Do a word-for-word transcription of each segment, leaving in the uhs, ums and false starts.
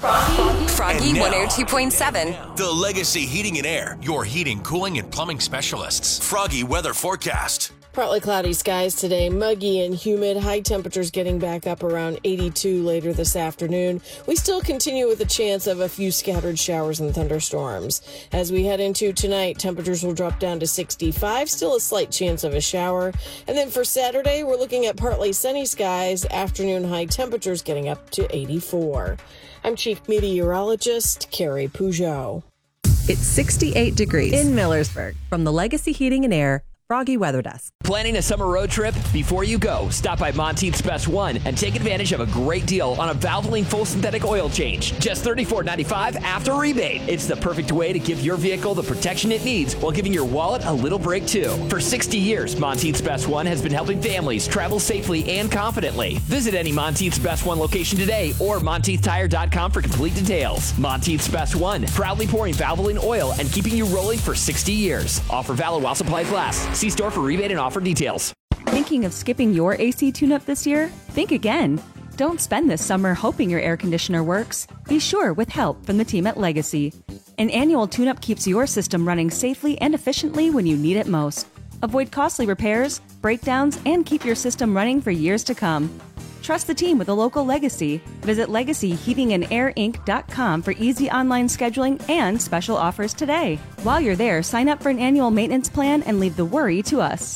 Froggy, Froggy one oh two point seven. The Legacy Heating and Air, your heating, cooling, and plumbing specialists. Froggy weather forecast. Partly cloudy skies today, muggy and humid. High temperatures getting back up around eighty-two later this afternoon. We still continue with a chance of a few scattered showers and thunderstorms. As we head into tonight, temperatures will drop down to sixty-five, still a slight chance of a shower. And then for Saturday, we're looking at partly sunny skies, afternoon high temperatures getting up to eighty-four. I'm Chief Meteorologist Carrie Peugeot. It's sixty-eight degrees in Millersburg. From the Legacy Heating and Air Froggy Weather Desk. Planning a summer road trip? Before you go, stop by Monteith's Best One and take advantage of a great deal on a Valvoline full synthetic oil change. Just thirty-four ninety-five after rebate. It's the perfect way to give your vehicle the protection it needs while giving your wallet a little break too. For sixty years, Monteith's Best One has been helping families travel safely and confidently. Visit any Monteith's Best One location today or Monteith Tire dot com for complete details. Monteith's Best One, proudly pouring Valvoline oil and keeping you rolling for sixty years. Offer valid while supplies last. See store for rebate and offer details. Thinking of skipping your A C tune-up this year? Think again. Don't spend this summer hoping your air conditioner works. Be sure with help from the team at Legacy. An annual tune-up keeps your system running safely and efficiently when you need it most. Avoid costly repairs, breakdowns, and keep your system running for years to come. Trust the team with a local Legacy. Visit legacy heating and air inc dot com for easy online scheduling and special offers today. While you're there, sign up for an annual maintenance plan and leave the worry to us.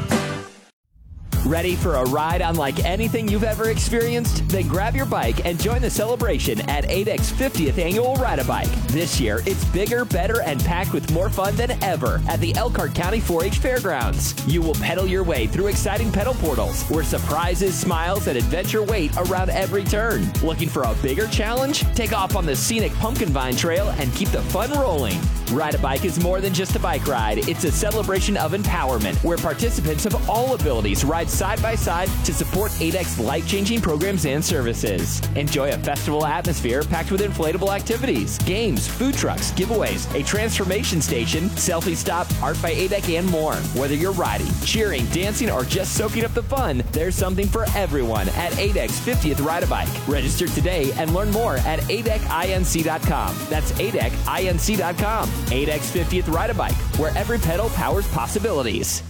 Ready for a ride unlike anything you've ever experienced? Then grab your bike and join the celebration at A D E C's fiftieth Annual Ride-A-Bike. This year, it's bigger, better, and packed with more fun than ever at the Elkhart County four H Fairgrounds. You will pedal your way through exciting pedal portals where surprises, smiles, and adventure wait around every turn. Looking for a bigger challenge? Take off on the scenic Pumpkin Vine Trail and keep the fun rolling. Ride-A-Bike is more than just a bike ride. It's a celebration of empowerment where participants of all abilities ride side by side to support A D E C's life-changing programs and services. Enjoy a festival atmosphere packed with inflatable activities, games, food trucks, giveaways, a transformation station, selfie stop, art by A D E C, and more. Whether you're riding, cheering, dancing, or just soaking up the fun, there's something for everyone at A D E C's fiftieth Ride-A-Bike. Register today and learn more at A D E C inc dot com. That's A D E C inc dot com. A D E C's fiftieth Ride-A-Bike, where every pedal powers possibilities.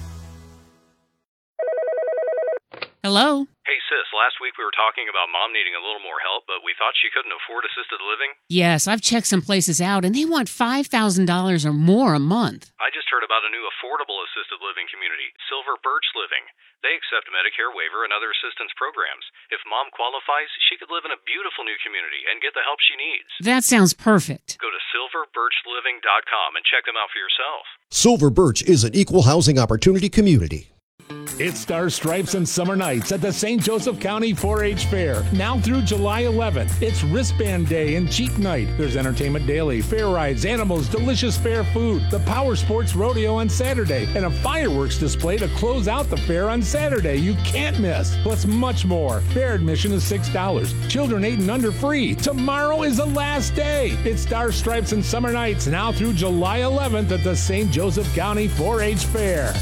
Hello? Hey, sis, last week we were talking about Mom needing a little more help, but we thought she couldn't afford assisted living. Yes, I've checked some places out, and they want five thousand dollars or more a month. I just heard about a new affordable assisted living community, Silver Birch Living. They accept Medicare waiver and other assistance programs. If Mom qualifies, she could live in a beautiful new community and get the help she needs. That sounds perfect. Go to silver birch living dot com and check them out for yourself. Silver Birch is an equal housing opportunity community. It's Stars, Stripes, and Summer Nights at the Saint Joseph County four H Fair. Now through July eleventh. It's Wristband Day and Cheap Night. There's entertainment daily, fair rides, animals, delicious fair food, the Power Sports Rodeo on Saturday, and a fireworks display to close out the fair on Saturday. You can't miss. Plus much more. Fair admission is six dollars. Children eight and under free. Tomorrow is the last day. It's Stars, Stripes, and Summer Nights now through July eleventh at the Saint Joseph County four H Fair.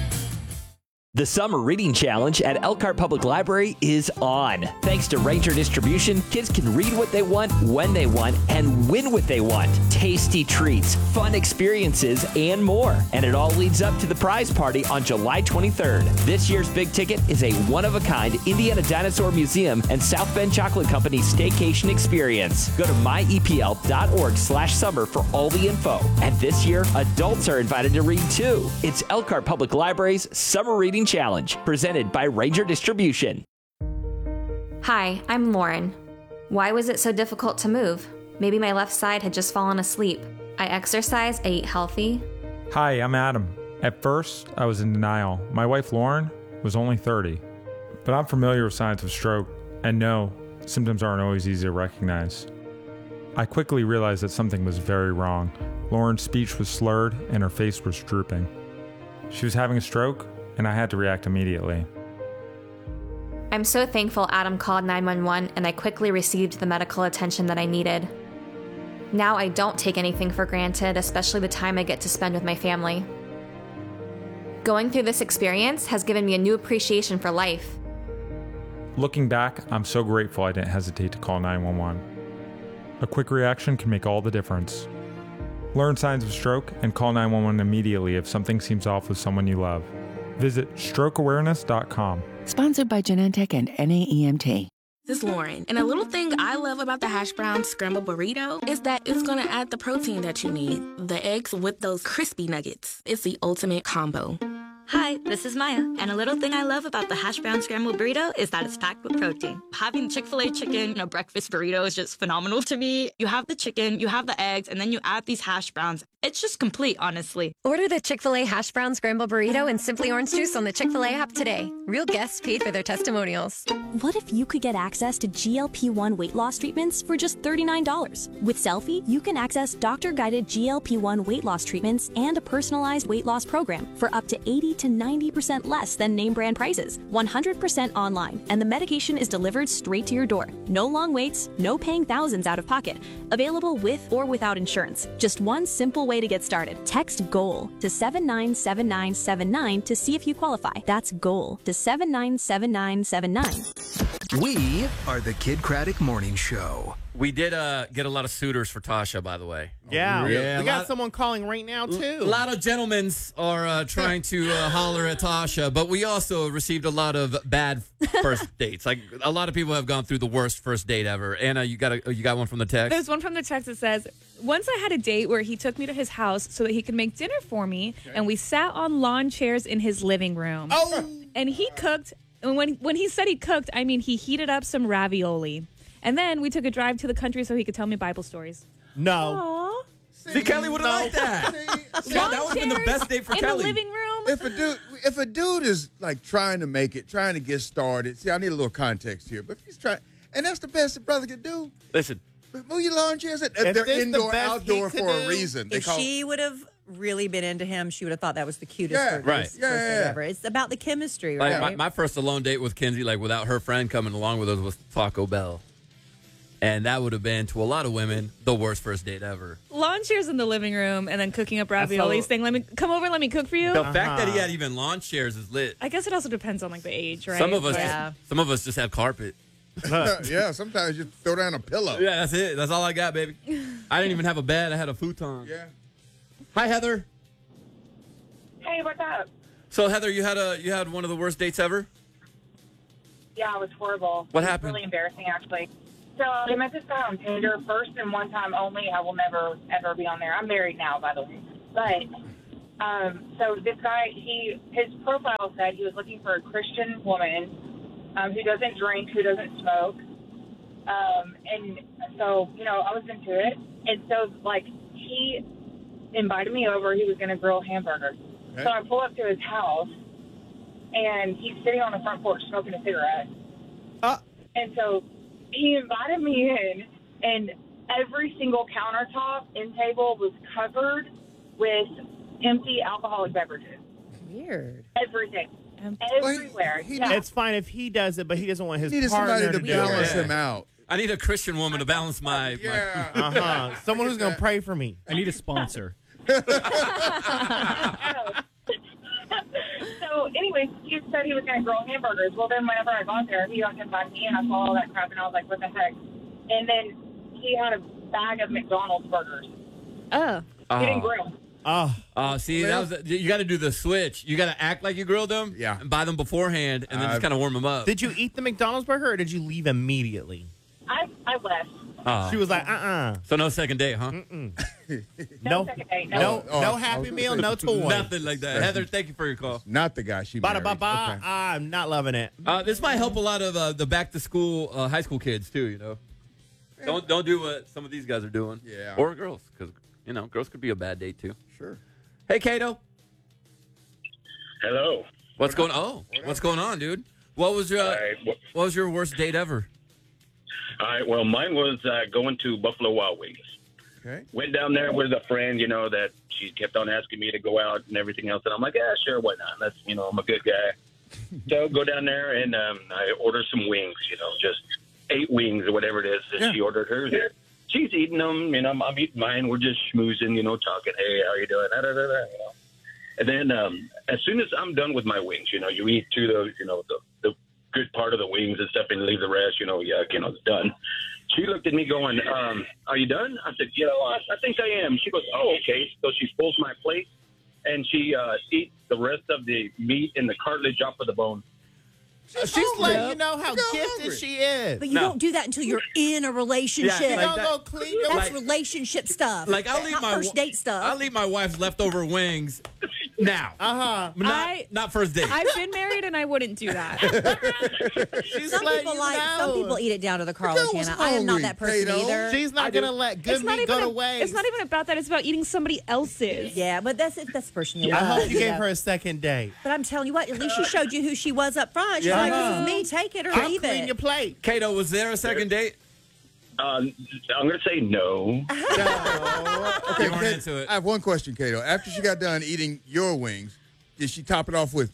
The Summer Reading Challenge at Elkhart Public Library is on. Thanks to Ranger Distribution, kids can read what they want, when they want, and win what they want. Tasty treats, fun experiences, and more. And it all leads up to the prize party on July twenty-third. This year's big ticket is a one-of-a-kind Indiana Dinosaur Museum and South Bend Chocolate Company staycation experience. Go to my e p l dot org slash summer for all the info. And this year, adults are invited to read too. It's Elkhart Public Library's Summer Reading Challenge, presented by Ranger Distribution. Hi, I'm Lauren. Why was it so difficult to move? Maybe my left side had just fallen asleep. I exercise, I eat healthy. Hi, I'm Adam. At first, I was in denial. My wife, Lauren, was only thirty. But I'm familiar with signs of stroke, and no, symptoms aren't always easy to recognize. I quickly realized that something was very wrong. Lauren's speech was slurred, and her face was drooping. She was having a stroke, and I had to react immediately. I'm so thankful Adam called nine one one and I quickly received the medical attention that I needed. Now I don't take anything for granted, especially the time I get to spend with my family. Going through this experience has given me a new appreciation for life. Looking back, I'm so grateful I didn't hesitate to call nine one one. A quick reaction can make all the difference. Learn signs of stroke and call nine one one immediately if something seems off with someone you love. Visit stroke awareness dot com. Sponsored by Genentech and N A E M T. This is Lauren, and a little thing I love about the hash brown scrambled burrito is that it's going to add the protein that you need. The eggs with those crispy nuggets. It's the ultimate combo. Hi, this is Maya, and a little thing I love about the hash brown scrambled burrito is that it's packed with protein. Having Chick-fil-A chicken in a breakfast burrito is just phenomenal to me. You have the chicken, you have the eggs, and then you add these hash browns. It's just complete, honestly. Order the Chick-fil-A hash brown scrambled burrito and Simply Orange Juice on the Chick-fil-A app today. Real guests paid for their testimonials. What if you could get access to G L P one weight loss treatments for just thirty-nine dollars? With Selfie, you can access doctor-guided G L P one weight loss treatments and a personalized weight loss program for up to eighty to ninety percent less than name brand prices, one hundred percent online, and the medication is delivered straight to your door. No long waits, no paying thousands out of pocket. Available with or without insurance. Just one simple way to get started. Text GOAL to seven nine seven nine seven nine to see if you qualify. That's GOAL to seven nine seven nine seven nine. We are the Kid Craddock Morning Show. We did uh, get a lot of suitors for Tasha, by the way. Yeah, yeah we a got lot, someone calling right now, too. A lot of gentlemen are uh, trying to uh, holler at Tasha, but we also received a lot of bad first dates. Like, a lot of people have gone through the worst first date ever. Anna, you got a, you got one from the text? There's one from the text that says, once I had a date where he took me to his house so that he could make dinner for me, okay. and we sat on lawn chairs in his living room. Oh! And he cooked, and when, when he said he cooked, I mean he heated up some ravioli. And then we took a drive to the country so he could tell me Bible stories. No. Aww. See, Kelly would have liked that. See, that would have been the best date for in Kelly. In the living room. If a dude, if a dude is like trying to make it, trying to get started. See, I need a little context here, but if he's trying, and that's the best a brother could do. Listen, move your lawn chairs. If They're this indoor, the best outdoor he for could a do, reason. They If call she would have really been into him, she would have thought that was the cutest Yeah, first, right. first Yeah, date yeah. ever. It's about the chemistry, like right? my, my first alone date with Kinsey, like without her friend coming along with us, was Taco Bell. And that would have been, to a lot of women, the worst first date ever. Lawn chairs in the living room and then cooking up ravioli, saying, "Let me come over and let me cook for you." The uh-huh. fact that he had even lawn chairs is lit. I guess it also depends on like the age, right? Some of us, yeah. some of us just have carpet. Yeah, sometimes you throw down a pillow. Yeah, that's it. That's all I got, baby. I didn't even have a bed. I had a futon. Yeah. Hi, Heather. Hey, what's up? So, Heather, you had a you had one of the worst dates ever? Yeah, it was horrible. What it was happened? Really embarrassing, actually. So I met this guy on Tinder, first and one time only. I will never, ever be on there. I'm married now, by the way. But, um, so this guy, he his profile said he was looking for a Christian woman um, who doesn't drink, who doesn't smoke. Um, and so, you know, I was into it. And so, like, he invited me over. He was going to grill hamburgers. Okay. So I pull up to his house, and he's sitting on the front porch smoking a cigarette. Uh. And so he invited me in, and every single countertop and table was covered with empty alcoholic beverages. Weird. Everything. Everywhere. He, he, yeah. It's fine if he does it, but he doesn't want his He needs partner somebody to to do balance it. him out. I need a Christian woman to balance my... Yeah. my Uh-huh. Someone who's going to pray for me. I need a sponsor. So, anyways, he said he was going to grill hamburgers. Well, then whenever I got there, he got to find me, and I saw all that crap, and I was like, what the heck? And then he had a bag of McDonald's burgers. Oh. He didn't grill. Oh, uh, see, that was you got to do the switch. You got to act like you grilled them, yeah, and buy them beforehand, and then uh, just kind of warm them up. Did you eat the McDonald's burger, or did you leave immediately? I I left. Uh, she was like, uh-uh. So no second date, huh? Mm-mm. no, no, second date, no, no, no, no happy meal, no toy. Nothing like that. Heather, thank you for your call. Not the guy she Bada married. ba ba. Okay. I'm not loving it. Uh, this might help a lot of uh, the back to school uh, high school kids too. You know, yeah. don't don't do what some of these guys are doing. Yeah, or girls, because you know, girls could be a bad date too. Sure. Hey, Kato. Hello. What's going? Oh, what's going on, dude? What was your uh, right, well, What was your worst date ever? All right. Well, mine was uh, going to Buffalo Wild Wings. Okay. Went down there with a friend, you know, that she kept on asking me to go out and everything else, and I'm like, yeah, sure, why not? That's, you know, I'm a good guy. So go down there and um, I ordered some wings, you know, just eight wings or whatever it is that yeah. she ordered hers. She's eating them, you know, I'm, I'm eating mine. We're just schmoozing, you know, talking, hey, how you doing? Da, da, da, da, you know. And then um, as soon as I'm done with my wings, you know, you eat through the, you know, the, the good part of the wings and stuff and leave the rest, you know, yuck, you know, it's done. she looked at me going, um, "Are you done?" I said, "You know, I, I think I am." She goes, "Oh, okay." So she pulls my plate and she uh, eats the rest of the meat and the cartilage off of the bone. She's, She's letting you know how gifted hungry. she is. But you No. don't do that until you're in a relationship. Yeah, You like don't that- go clean your That's like- relationship stuff. Like I'll leave not my first date stuff. I'll leave my wife's leftover wings now. Uh huh. Not, I- not first date. I've been married and I wouldn't do that. She's Some letting people you like know. some people eat it down to the cartilage, girl was Hannah. I am not hungry, that person Kato. either. She's not gonna let good It's not meat even go to a- waste. It's not even about that. It's about eating somebody else's. Yeah, but that's it. That's the person you I love. hope you Yeah. gave her a second date. But I'm telling you what, at least she showed you who she was up front. She's Yeah. like, "This is me. Take it or I'll leave clean it." your plate. Kato, was there a second date? Uh, I'm going to say no. Okay, You weren't Kate, into it. I have one question, Kato. After she got done eating your wings, did she top it off with?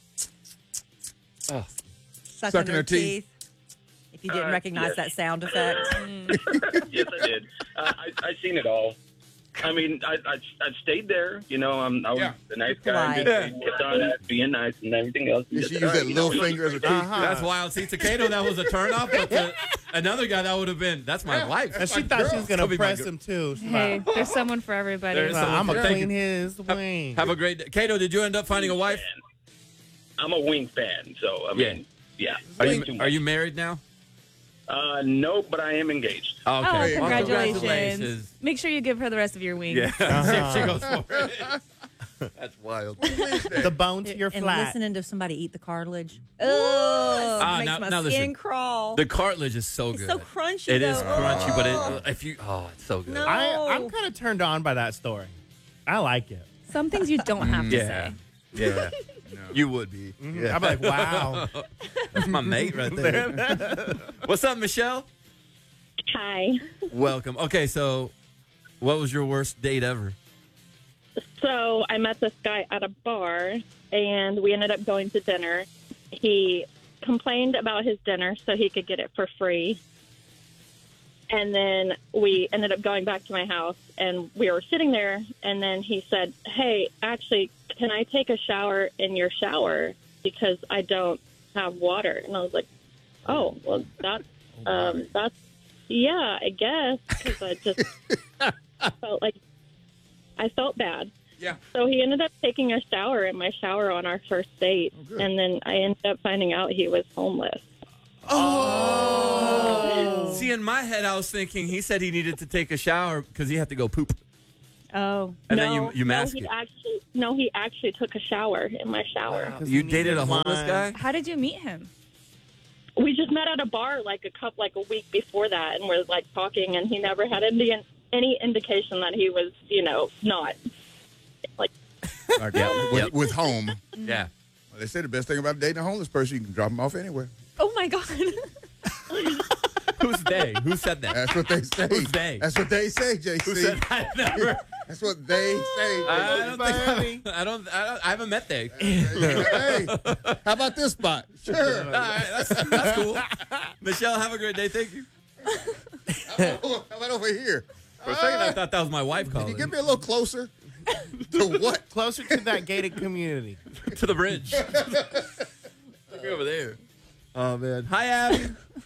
Oh. Sucking, Sucking her her teeth. teeth. If you didn't Uh, recognize yes. that sound effect. Yes, I did. Uh, I I seen it all. I mean, I I, I stayed there. You know, I'm, I was Yeah. a nice guy. Polite. Just kept on being nice and everything else. Did Just, she use uh, that you little know, finger as a teeth? Uh-huh. That's wild. See, to Kato, that was a turnoff. But to another guy, that would have been, that's my wife. And she my thought girl. she was That'll gonna be my press girl. him too. She's Hey, like, there's someone for everybody. There's "Nah, someone I'm for- gonna Thank clean you. his wing. Have a great day. Kato, did you end up finding a wife? I'm a wing fan, so I mean, yeah. Are way you too are much. you married now? Uh, no, but I am engaged. Okay. Oh, Well, congratulations. congratulations. Make sure you give her the rest of your wings. Yeah. Uh-huh. she goes for it. That's wild. The bone to your and flat. listening to somebody eat the cartilage. Oh, Ah, makes now- my now skin listen. crawl. The cartilage is so It's good. so crunchy, It is though. crunchy, but Oh. it, if you, oh, it's so good. No. I, I'm kind of turned on by that story. I like it. Some things you don't have to Yeah. say. Yeah. You would be. Mhm. I'm like, wow. That's my mate right there. What's up, Michelle? Hi. Welcome. Okay, so what was your worst date ever? So I met this guy at a bar, and we ended up going to dinner. He complained about his dinner so he could get it for free. And then we ended up going back to my house, and we were sitting there, and then he said, "Hey, actually, can I take a shower in your shower because I don't have water?" And I was like, "Oh, well, that's, um, that's, yeah, I guess," because I just felt like I felt bad. Yeah. So he ended up taking a shower in my shower on our first date, good. and then I ended up finding out he was homeless. Oh. See, in my head, I was thinking he said he needed to take a shower because he had to go poop. Oh. And no, then you, you mask no, he it. actually, no, he actually took a shower in my shower. You dated a homeless guy? How did you meet him? We just met at a bar like a couple, like a week before that, and we're like talking, and he never had any any indication that he was, you know, not like. Like, uh, with, with home. Yeah. Well, they say the best thing about dating a homeless person, you can drop them off anywhere. Oh my God. Who's they? Who said that? That's what they say. Who's they? That's what they say, J C. Who said that? Never. That's what they say. I don't think I, I don't. I don't. I haven't met they. Hey, how about this spot? Sure. All right, that's, that's cool. Michelle, have a great day. Thank you. How about over here? For a second, I thought that was my wife Can calling. you get me a little closer? To what? Closer to that gated community. to the bridge. Look over there. Oh man. Hi, Abby.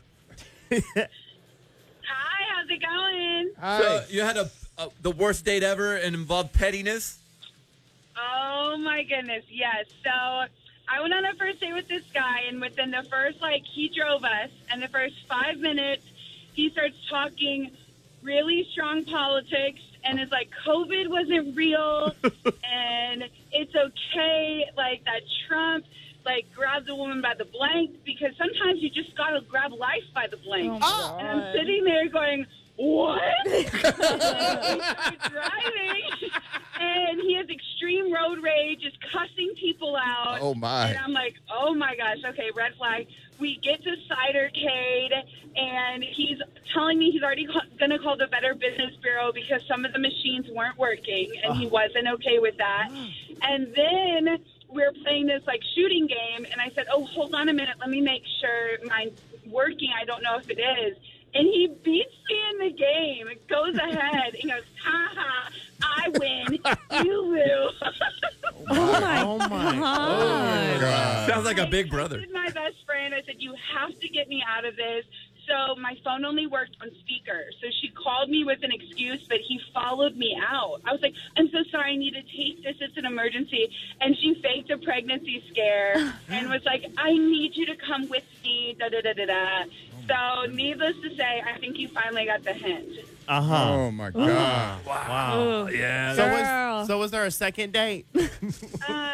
Hi, how's it going? So you had a, a the worst date ever and involved pettiness. Oh my goodness, yes. So I went on a first date with this guy, and within the first, like, he drove us, and the first five minutes, he starts talking really strong politics, and it's like COVID wasn't real, and it's okay, like, that Trump, like, grabbed the woman by the blank, because sometimes you just gotta grab life by the blank. Oh, and I'm sitting there going, what? We start driving, and he has extreme road rage, is cussing people out. Oh, my. And I'm like, oh, my gosh, okay, red flag. We get to Cidercade, and he's telling me he's already ca- going to call the Better Business Bureau because some of the machines weren't working, and he wasn't okay with that. And then we're playing this, like, shooting game, and I said, oh, hold on a minute. Let me make sure mine's working. I don't know if it is. And he beats me in the game. It goes ahead. He goes, ha ha, I win. You lose. Oh my, Oh my God. God. Sounds like a big brother. I texted my best friend. I said, you have to get me out of this. So my phone only worked on speaker. So she called me with an excuse, but he followed me out. I was like, I'm so sorry, I need to take this. It's an emergency. And she faked a pregnancy scare and was like, I need you to come with me, da-da-da-da-da. So needless to say, I think he finally got the hint. Uh huh. Oh, my God. Wow. Yeah. So was, so was there a second date? Uh,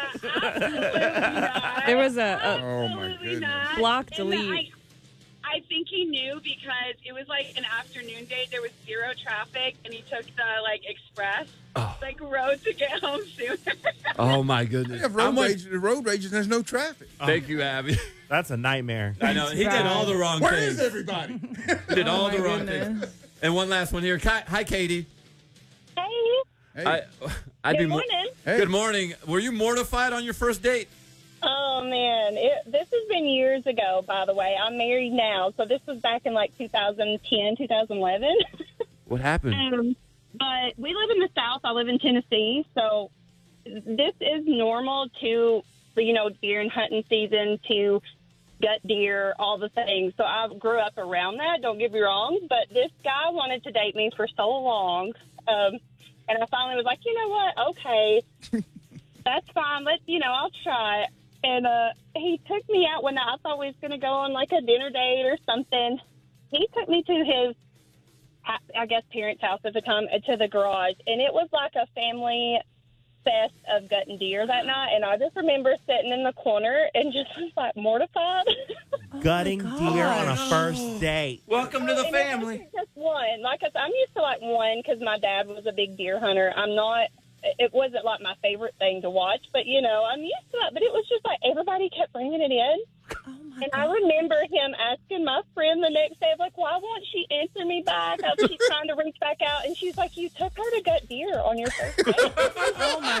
There was a, a Oh, my goodness. block And delete. I, I think he knew because it was like an afternoon date. There was zero traffic, and he took the like express, like road to get home sooner. Oh, my They goodness. have I'm road like- rage, the road rage and there's no traffic. Thank you, Abby. That's a nightmare. I know. He did all the wrong Where things. is everybody? He did all Oh, the my wrong goodness. things. And one last one here. Hi, hi, Katie. Hey. Hey. I, I'd Good be mo- morning. Hey. Good morning. Were you mortified on your first date? Oh, man. It, this has been years ago, by the way. I'm married now, so this was back in like two thousand ten, two thousand eleven. What happened? Um, but we live in the South. I live in Tennessee, so this is normal to, you know, deer and hunting season, to gut deer, all the things. So I grew up around that, don't get me wrong. But this guy wanted to date me for so long, um, and I finally was like, you know what, okay, that's fine. Let's, you know, I'll try it. And uh, he took me out one night. I thought we was going to go on like a dinner date or something. He took me to his, I- I guess, parents' house at the time, uh, to the garage. And it was like a family fest of gutting deer that night. And I just remember sitting in the corner and just was like mortified. Gutting deer on a first date. Welcome to the And it family. wasn't just one. Like I said, I'm used to like one because my dad was a big deer hunter. I'm not. It wasn't like my favorite thing to watch, but you know, I'm used to that. But it was just like everybody kept bringing it in. Oh And I remember him asking my friend the next day, like, why won't she answer me back? I was trying to reach back out, and she's like, you took her to gut deer on your first date. Oh, my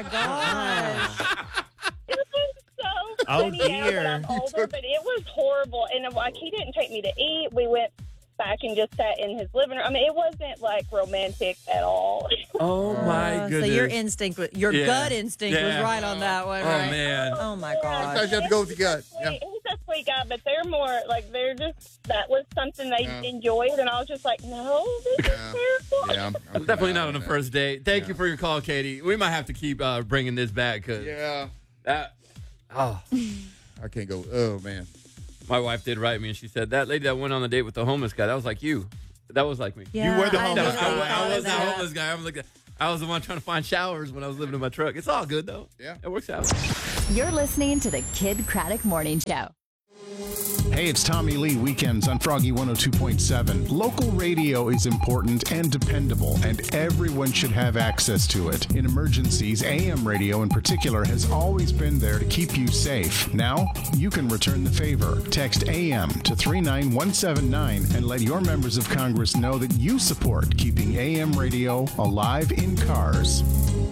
gosh. It was so Oh, funny now that I'm dear. older, but it was horrible. And like, he didn't take me to eat. We went back and just sat in his living room. I mean, it wasn't like romantic at all. Oh, my Uh, goodness. So your instinct, was, your Yeah. gut instinct was Yeah. right on that one, Oh, right? man. Oh, my Sometimes gosh. you have to go with your gut. Sweet. Yeah. He's a sweet guy, but they're more like they're just that was something they Yeah. enjoyed, and I was just like, no, this Yeah. is terrible. Yeah, I'm, I'm Definitely kinda not out on a that. first date. Thank Yeah. you for your call, Katie. We might have to keep uh, bringing this back because Yeah. that. Oh, I can't go. Oh, man. my wife did write me and she said that lady that went on the date with the homeless guy. That was like you. That was like me. Yeah, You were the I homeless know I, guy. you I thought was of the that. homeless guy. I'm like, I was the one trying to find showers when I was living in my truck. It's all good though. Yeah. It works out. You're listening to the Kid Craddock Morning Show. Hey, it's Tommy Lee, weekends on Froggy one oh two point seven. Local radio is important and dependable, and everyone should have access to it. In emergencies, A M radio in particular has always been there to keep you safe. Now, you can return the favor. Text A M to three nine one seven nine and let your members of Congress know that you support keeping A M radio alive in cars.